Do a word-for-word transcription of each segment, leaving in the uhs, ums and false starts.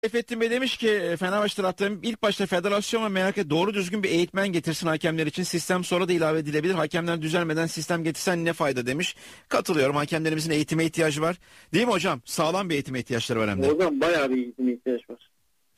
Seyfettin Bey demiş ki Fenerbahçe taraftarım ilk başta federasyon ve M H K doğru düzgün bir eğitmen getirsin hakemler için. Sistem sonra da ilave edilebilir. Hakemler düzelmeden sistem getirsen ne fayda demiş. Katılıyorum, hakemlerimizin eğitime ihtiyacı var. Değil mi hocam? Sağlam bir eğitime ihtiyaçları var hem de. Hocam bayağı bir eğitime ihtiyaç var.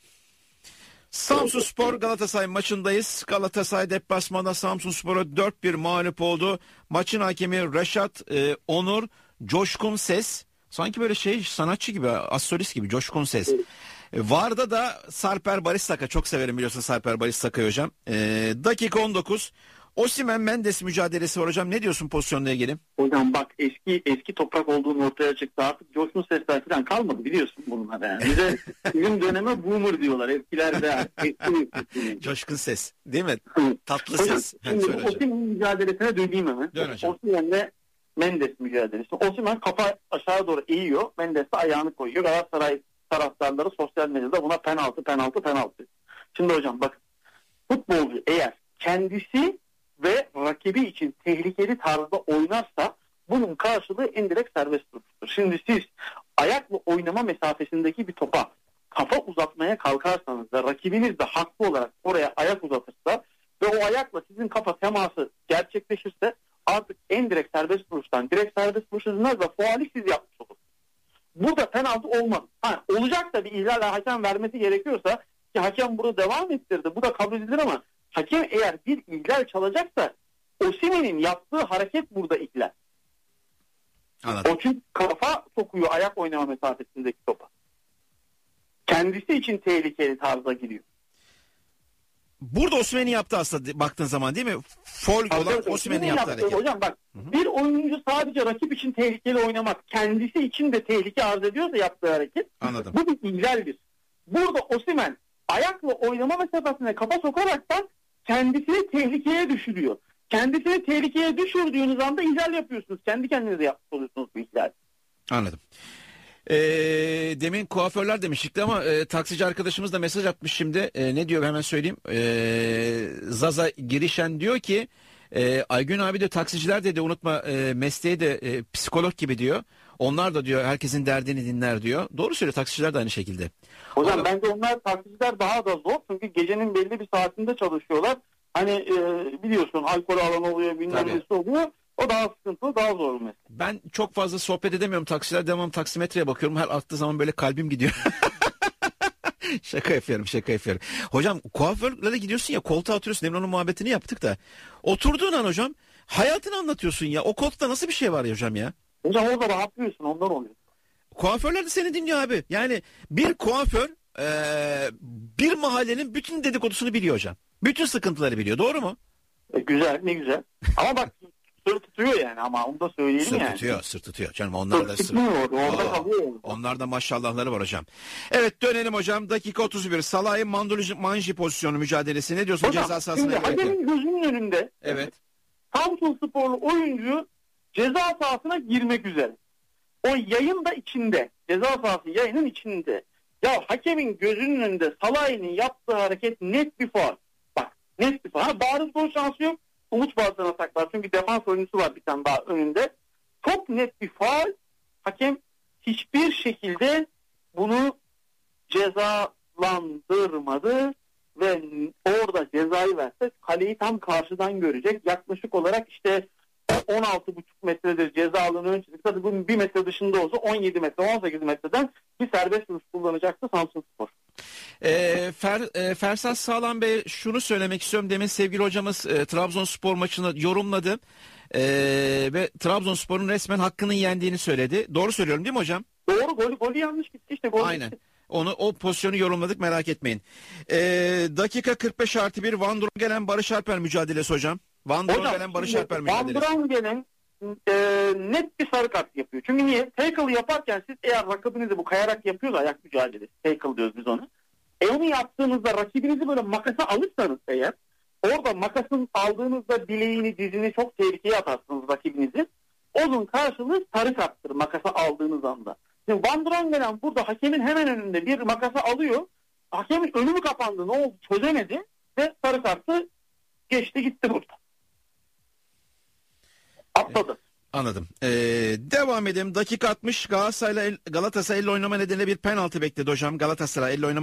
Samsunspor Galatasaray maçındayız. Galatasaray deplasmanda Samsunspor'a dört bir mağlup oldu. Maçın hakemi Reşat e, Onur Coşkun Ses. Sanki böyle şey sanatçı gibi, astrolist gibi Coşkun Ses. Evet. Varda da Sarper Baristaka, çok severim biliyorsun Sarper Baristaka'yı hocam. Ee, dakika on dokuz. Osimhen Mendes mücadelesi var hocam. Ne diyorsun pozisyonla ilgili? Hocam bak eski eski toprak olduğunu ortaya çıktı. Artık coşkun sesler falan kalmadı biliyorsun bunlar yani. Bize bizim döneme boomer diyorlar. Eskilerde eski coşkun ses değil mi? Tatlı hocam, ses. Şimdi Osimhen mücadelesine döneyim hemen. Dön hocam. Osimhen'le Mendes mücadelesi. Osimhen kafa aşağı doğru eğiyor. Mendes de ayağını koyuyor. Galatasaray taraftarları sosyal medyada buna penaltı penaltı penaltı. Şimdi hocam bakın, futbolcu eğer kendisi ve rakibi için tehlikeli tarzda oynarsa bunun karşılığı indirekt serbest vuruştur. Şimdi siz ayakla oynama mesafesindeki bir topa kafa uzatmaya kalkarsanız da rakibiniz de haklı olarak oraya ayak uzatırsa ve o ayakla sizin kafa teması gerçekleşirse artık indirekt serbest vuruştan direkt serbest vuruş edilmez ve faali siz yapmış olursunuz. Burada penaltı olmaz. Ha, olacak da bir ihlal hakem vermesi gerekiyorsa ki hakem burada devam ettirdi. Bu da kabul edilir ama hakem eğer bir ihlal çalacaksa Osimhen'in yaptığı hareket burada ihlal. Anladım. O çünkü kafa sokuyor ayak oynama mesafesindeki topa. Kendisi için tehlikeli tarzda giriyor. Burada Osimhen'in yaptığı aslında baktığın zaman değil mi? Foul olan Osimhen'in yaptığı hareket. Hocam bak, hı-hı, bir oyuncu sadece rakip için tehlikeli oynamak, kendisi için de tehlike arz ediyorsa yaptığı hareket. Anladım. Bu bir ihlaldir. Burada Osimhen ayakla oynama mesafesine kafa sokaraktan kendisini tehlikeye düşürüyor. Kendisini tehlikeye düşürdüğünüz anda ihlal yapıyorsunuz. Kendi kendinize yapmış oluyorsunuz bu ihlal. Anladım. E, demin kuaförler demiştik ama e, taksici arkadaşımız da mesaj atmış şimdi. E, ne diyor hemen söyleyeyim. E, Zaza Girişen diyor ki e, Aygün abi de taksiciler dedi unutma e, mesleği de e, psikolog gibi diyor. Onlar da diyor herkesin derdini dinler diyor. Doğru söylüyor, taksiciler de aynı şekilde. Hocam Ama bence onlar taksiciler daha da zor. Çünkü gecenin belli bir saatinde çalışıyorlar. Hani e, biliyorsun alkol alan oluyor, bilmem nesi oluyor. O daha sıkıntılı, daha zor mesela. Ben çok fazla sohbet edemiyorum taksiler. Devam taksimetreye bakıyorum. Her attığı zaman böyle kalbim gidiyor. Şaka yapıyorum, şaka yapıyorum. Hocam kuaförlere gidiyorsun ya, koltuğa oturuyorsun. Demin onun muhabbetini yaptık da. Oturduğun an hocam hayatını anlatıyorsun ya. O koltukta nasıl bir şey var ya hocam ya? Hocam orada rahatlıyorsun, ondan oluyor. Kuaförler de seni dinliyor abi. Yani bir kuaför ee, bir mahallenin bütün dedikodusunu biliyor hocam. Bütün sıkıntıları biliyor. Doğru mu? E, güzel, ne güzel. Ama bak sır tutuyor yani, ama onu da söyleyelim sır yani. Sır tutuyor, sır tutuyor. Canım onlar da sır. Tutuyor, orada kalıyor. Onlar da maşallahları var hocam. Evet, dönelim hocam. Dakika otuz bir. Salah'ın Mandzukic Manji pozisyonu mücadelesi. Ne diyorsun hocam, ceza sahasına? Şimdi hakemin gözünün önünde. Evet. Samsunsporlu oyuncu ceza sahasına girmek üzere. O yayın da içinde. Ceza sahası yayının içinde. Ya hakemin gözünün önünde Salah'ın yaptığı hareket net bir faul. Bak net bir faul. Bariz gol şansı yok. Umut bazen ataklar. Çünkü defans oyuncusu var bir tane daha önünde. Çok net bir faul. Hakem hiçbir şekilde bunu cezalandırmadı ve orada cezayı verse kaleyi tam karşıdan görecek. Yaklaşık olarak işte on altı buçuk metredir ceza alanı ön çizgi. Tabii bunun bir metre dışında olsa on yedi metre, on sekiz metreden bir serbest vuruş kullanacaktı Samsunspor. E, Fer, e, Fersat Sağlam Bey, şunu söylemek istiyorum. Demin sevgili hocamız e, Trabzonspor maçını yorumladı. E, ve Trabzonspor'un resmen hakkının yendiğini söyledi. Doğru söylüyorum değil mi hocam? Doğru, golü, golü yanlış gitti işte. Golü Aynen. Gitti. Onu, o pozisyonu yorumladık, merak etmeyin. E, dakika kırk beş artı bir Van Drongelen Barış Alper mücadelesi hocam. Van Drongelen Barış Alper mücadelesi. Van Drongelen e, net bir sarı kart yapıyor. Çünkü niye? Tackle yaparken siz eğer rakibinizi bu kayarak yapıyorsa ayak mücadelesi. Tackle diyoruz biz onu. E onu yaptığınızda rakibinizi böyle makasa alırsanız eğer, orada makasın aldığınızda bileğini, dizini çok tehlikeye atarsınız rakibinizi. Onun karşılığı sarı karttır makasa aldığınız anda. Şimdi Van Drongelen burada hakemin hemen önünde bir makasa alıyor. Hakemin önü mü kapandı, ne oldu çözemedi ve sarı kartı geçti gitti burada. Atladı. Anladım. Ee, devam edelim. Dakika altmış Galatasaray'la Galatasaray elle oynama nedeniyle bir penaltı bekledi hocam. Galatasaray elle oynama